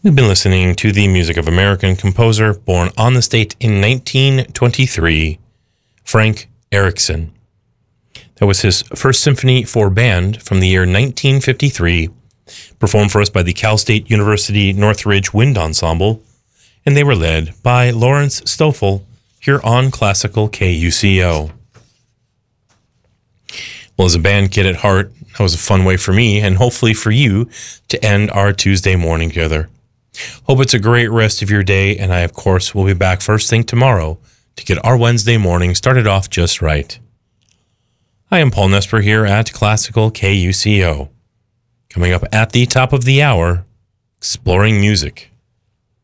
We've been listening to the music of American composer born on the state in 1923, Frank Erickson. That was his first symphony for band from the year 1953, performed for us by the Cal State University Northridge Wind Ensemble, and they were led by Lawrence Stoffel here on Classical KUCO. Well, as a band kid at heart, that was a fun way for me, and hopefully for you, to end our Tuesday morning together. Hope it's a great rest of your day, and I, of course, will be back first thing tomorrow to get our Wednesday morning started off just right. I am Paul Nesper here at Classical KUCO. Coming up at the top of the hour, exploring music.